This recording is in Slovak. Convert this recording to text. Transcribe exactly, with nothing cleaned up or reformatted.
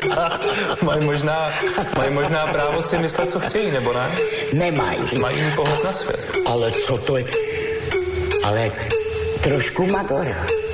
mají možná, mají možná právo si myslet, co chtějí, nebo ne? Nemají. Mají jiný pohled na svět. Ale co to je? Ale trošku Magora.